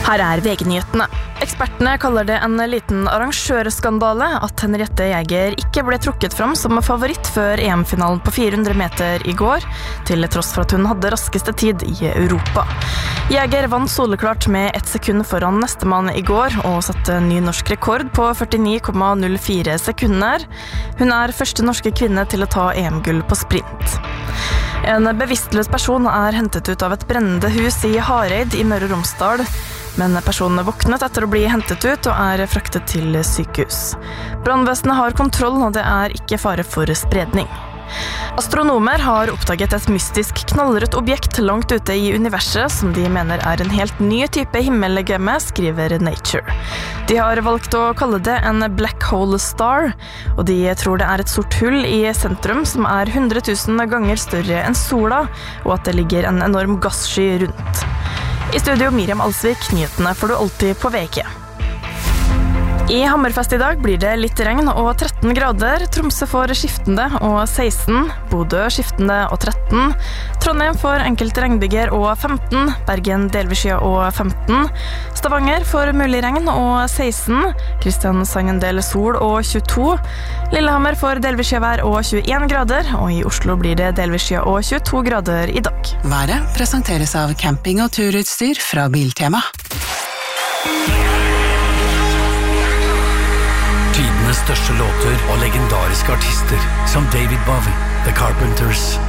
Her VG-nyhetene. Ekspertene kaller det en liten arrangørskandale at Henriette Jæger ikke ble trukket fram som favoritt før EM-finalen på 400 meter I går, til tross for at hun hadde raskeste tid I Europa. Jæger vant soleklart med 1 sekund foran nestemann I går, og satte ny norsk rekord på 49,04 sekunder. Hun første norske kvinne til å ta EM-gull på sprint. En bevisstløs person hentet ut av et brennende hus I Hareid I Møre og Romsdal, men personen våknet etter å bli hentet ut og fraktet til sykehus. Brannvesenet har kontroll, og det ikke fare for spredning. Astronomer har oppdaget et mystisk knallrødt objekt langt ute I universet som de mener en helt ny type himmellegeme, skriver Nature. De har valgt å kalle det en black hole star, og de tror det et sort hull I sentrum som 100 000 ganger større enn sola, og at det ligger en enorm gasssky rundt. I studio Miriam Alsvik, nyhetene får du alltid på VG. I Hammerfest I dag blir det litt regn og 13 grader, Tromsø får skiftende og 16, Bodø skiftende og 13, Trondheim får enkelte regnbyger og 15, Bergen delvis skya og 15, Stavanger får mulig regn og 16, Kristiansand en del sol og 22, Lillehammer får delvis skya og 21 grader, og I Oslo blir det delvis skya og 22 grader I dag. Været presenteres av camping- og turutstyr fra Biltema. Tidenes største låter og legendariske artister som David Bowie, The Carpenters,